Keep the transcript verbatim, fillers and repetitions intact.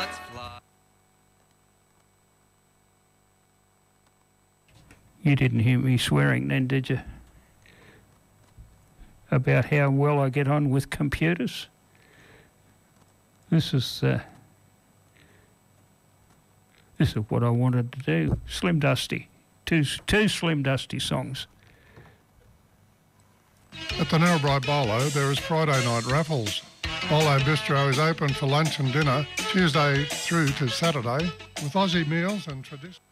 You didn't hear me swearing then, did you? About how well I get on with computers? This is uh, this is what I wanted to do. Slim Dusty. Two, two Slim Dusty songs. At the Narrabri Bolo, there is Friday night raffles. Bolo Bistro is open for lunch and dinner, Tuesday through to Saturday, with Aussie meals and tradition.